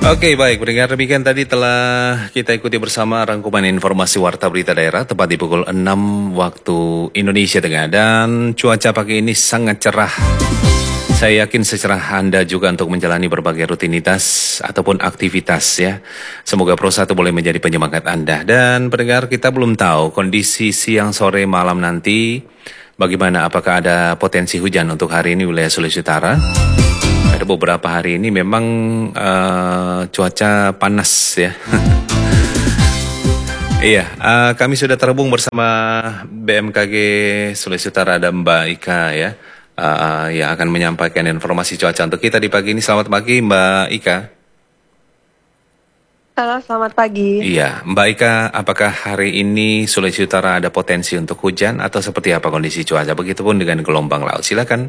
Oke, baik. Pendengar demikian tadi telah kita ikuti bersama rangkuman informasi Warta Berita Daerah tepat di pukul 6 waktu Indonesia Tengah. Dan cuaca pagi ini sangat cerah. Saya yakin secerah Anda juga untuk menjalani berbagai rutinitas ataupun aktivitas ya. Semoga Pro 1 boleh menjadi penyemangat Anda. Dan pendengar, kita belum tahu kondisi siang, sore, malam nanti bagaimana, apakah ada potensi hujan untuk hari ini wilayah Sulawesi Utara. Ada beberapa hari ini memang cuaca panas ya. Iya, kami sudah terhubung bersama BMKG Sulawesi Utara dan Mbak Ika ya, yang akan menyampaikan informasi cuaca untuk kita di pagi ini. Selamat pagi Mbak Ika. Halo, selamat pagi. Iya, Mbak Ika, apakah hari ini Sulawesi Utara ada potensi untuk hujan atau seperti apa kondisi cuaca? Begitupun dengan gelombang laut. Silakan.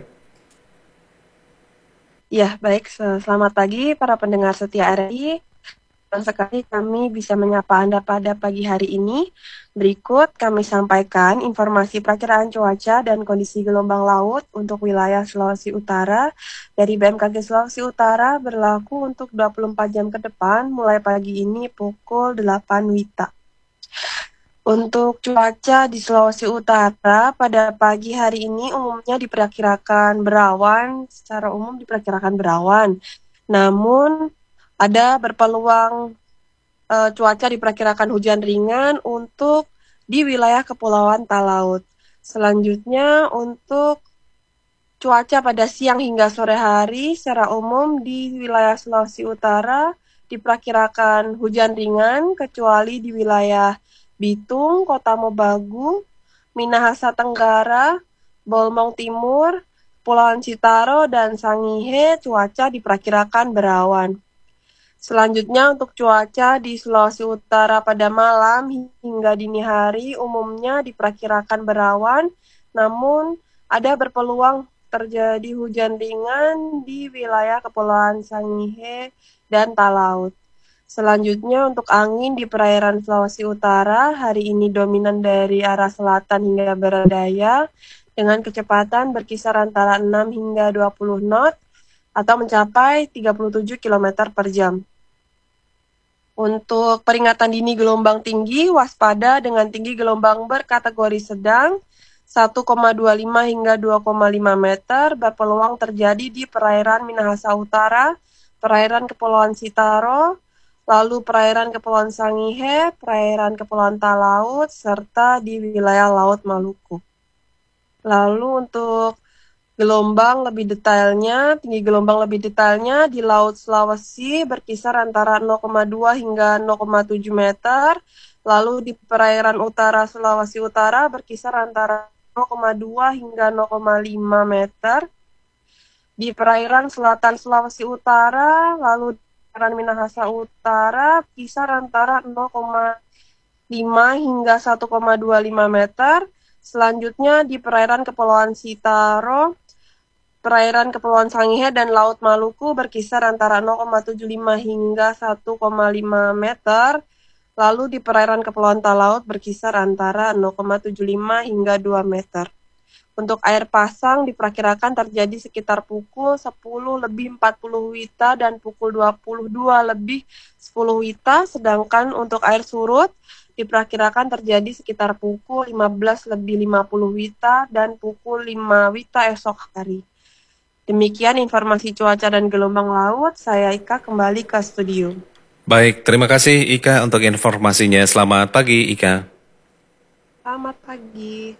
Ya, baik. Selamat pagi para pendengar setia RRI. Senang sekali kami bisa menyapa Anda pada pagi hari ini. Berikut kami sampaikan informasi perakiraan cuaca dan kondisi gelombang laut untuk wilayah Sulawesi Utara dari BMKG Sulawesi Utara berlaku untuk 24 jam ke depan mulai pagi ini pukul 8 WITA. Untuk cuaca di Sulawesi Utara pada pagi hari ini umumnya diperkirakan berawan, secara umum diperkirakan berawan. Namun ada berpeluang cuaca diperkirakan hujan ringan untuk di wilayah Kepulauan Talaut. Selanjutnya untuk cuaca pada siang hingga sore hari secara umum di wilayah Sulawesi Utara diperkirakan hujan ringan kecuali di wilayah Bitung, Kota Mobagu, Minahasa Tenggara, Bolmong Timur, Pulauan Citaro, dan Sangihe cuaca diperkirakan berawan. Selanjutnya untuk cuaca di Sulawesi Utara pada malam hingga dini hari umumnya diperkirakan berawan, namun ada berpeluang terjadi hujan ringan di wilayah Kepulauan Sangihe dan Talaut. Selanjutnya untuk angin di perairan Sulawesi Utara hari ini dominan dari arah selatan hingga barat daya dengan kecepatan berkisar antara 6 hingga 20 knot atau mencapai 37 km per jam. Untuk peringatan dini gelombang tinggi, waspada dengan tinggi gelombang berkategori sedang 1,25 hingga 2,5 meter berpeluang terjadi di perairan Minahasa Utara, perairan Kepulauan Citaro, lalu perairan Kepulauan Sangihe, perairan Kepulauan Talaut, serta di wilayah Laut Maluku. Lalu untuk gelombang lebih detailnya, tinggi gelombang lebih detailnya di Laut Sulawesi berkisar antara 0,2 hingga 0,7 meter, lalu di perairan utara Sulawesi Utara berkisar antara 0,2 hingga 0,5 meter, di perairan selatan Sulawesi Utara, lalu perairan Minahasa Utara kisar antara 0,5 hingga 1,25 meter. Selanjutnya di perairan Kepulauan Citaro, perairan Kepulauan Sangihe dan Laut Maluku berkisar antara 0,75 hingga 1,5 meter. Lalu di perairan Kepulauan Talaut berkisar antara 0,75 hingga 2 meter. Untuk air pasang diperkirakan terjadi sekitar pukul 10 lebih 40 WITA dan pukul 22 lebih 10 WITA, sedangkan untuk air surut diperkirakan terjadi sekitar pukul 15 lebih 50 WITA dan pukul 5 WITA esok hari. Demikian informasi cuaca dan gelombang laut, saya Ika kembali ke studio. Baik, terima kasih Ika untuk informasinya. Selamat pagi Ika. Selamat pagi.